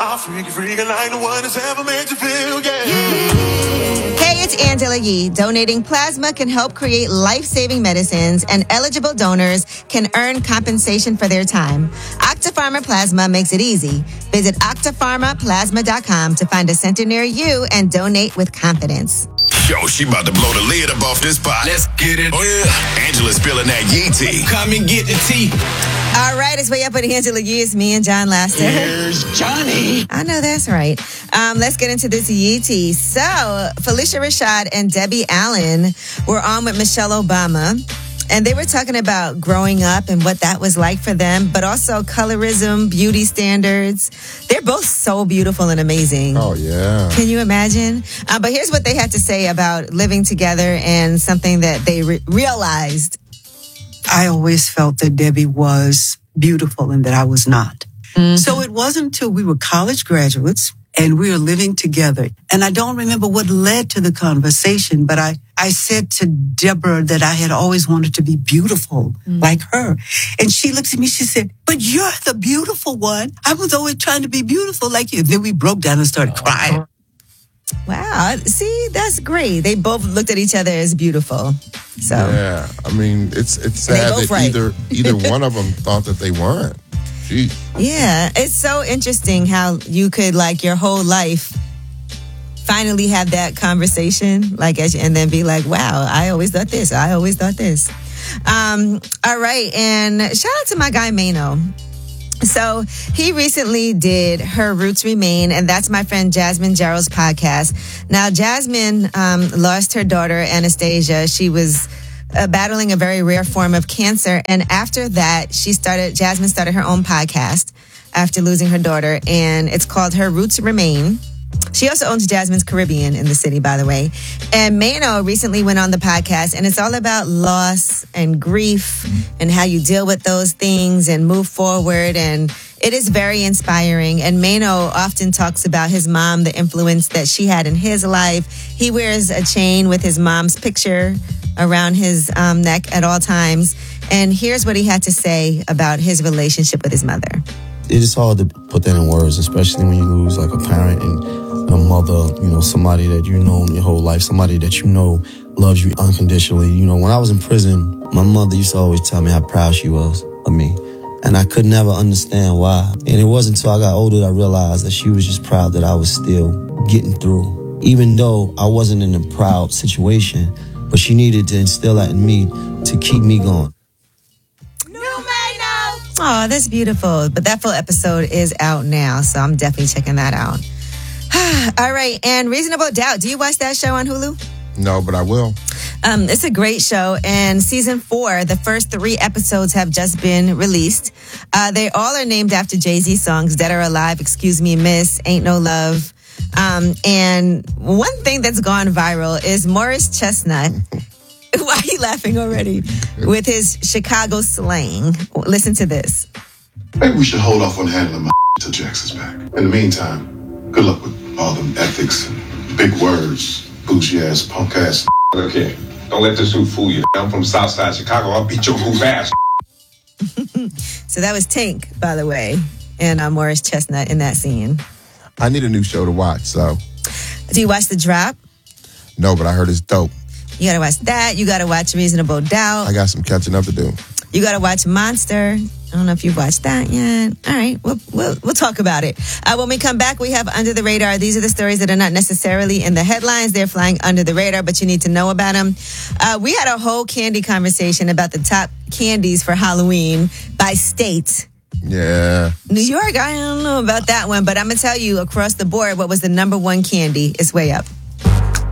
I'll freak like the one that's ever made you feel, yeah. Hey, it's Angela Yee. Donating plasma can help create life-saving medicines, and eligible donors can earn compensation for their time. Octapharma Plasma makes it easy. Visit octapharmaplasma.com to find a center near you and donate with confidence. Yo, she about to blow the lid up off this pot. Let's get it. Oh, yeah. Angela's spilling that Yee tea. Come and get the tea. All right, it's Way Up with Angela Yee. It's me and John Laster. Here's Johnny. I know that's right. Let's get into this Yee tea. So, Felicia Rashad and Debbie Allen were on with Michelle Obama, and they were talking about growing up and what that was like for them, but also colorism, beauty standards. They're both so beautiful and amazing. Oh, yeah. Can you imagine? But here's what they had to say about living together and something that they realized. I always felt that Debbie was beautiful and that I was not. Mm-hmm. So it wasn't until we were college graduates and we were living together. And I don't remember what led to the conversation, but I said to Deborah that I had always wanted to be beautiful like her. And she looked at me, she said, but you're the beautiful one. I was always trying to be beautiful like you. Then we broke down and started crying. Wow. See, that's great. They both looked at each other as beautiful. So yeah, I mean, it's sad that right. either one of them thought that they weren't. Jeez. Yeah, it's so interesting how you could, like, your whole life finally have that conversation, like, and then be like, wow, I always thought this. I always thought this. All right. And shout out to my guy, Mano. So he recently did Her Roots Remain, and that's my friend Jasmine Jarrell's podcast. Now, Jasmine lost her daughter, Anastasia. She was battling a very rare form of cancer, and after that, Jasmine started her own podcast after losing her daughter, and it's called Her Roots Remain. She also owns Jasmine's Caribbean in the city, by the way. And Mano recently went on the podcast, and it's all about loss and grief and how you deal with those things and move forward. And it is very inspiring. And Mano often talks about his mom, the influence that she had in his life. He wears a chain with his mom's picture around his neck at all times. And here's what he had to say about his relationship with his mother. It is hard to put that in words, especially when you lose like a parent and a mother, you know, somebody that you know your whole life, somebody that you know loves you unconditionally. You know, when I was in prison, my mother used to always tell me how proud she was of me. And I could never understand why. And it wasn't until I got older that I realized that she was just proud that I was still getting through. Even though I wasn't in a proud situation, but she needed to instill that in me to keep me going. Oh, that's beautiful. But that full episode is out now, so I'm definitely checking that out. All right, and Reasonable Doubt. Do you watch that show on Hulu? No, but I will. It's a great show, and season 4, the first 3 episodes have just been released. They all are named after Jay-Z songs, Dead or Alive, Excuse Me, Miss, Ain't No Love. And one thing that's gone viral is Morris Chestnut. Why are you laughing already? With his Chicago slang. Listen to this. Maybe we should hold off on handling my till Jackson's back. In the meantime, good luck with all them ethics and big words, bougie ass, punk ass. Okay, don't let this suit fool you. I'm from Southside Chicago. I'll beat your goof ass. So that was Tank, by the way, and Morris Chestnut in that scene. I need a new show to watch, so. Do you watch The Drop? No, but I heard it's dope. You got to watch that. You got to watch Reasonable Doubt. I got some catching up to do. You got to watch Monster. I don't know if you've watched that yet. All right, we'll talk about it. When we come back, we have Under the Radar. These are the stories that are not necessarily in the headlines. They're flying under the radar, but you need to know about them. We had a whole candy conversation about the top candies for Halloween by state. Yeah. New York, I don't know about that one, but I'm going to tell you across the board what was the number 1 candy. It's Way Up.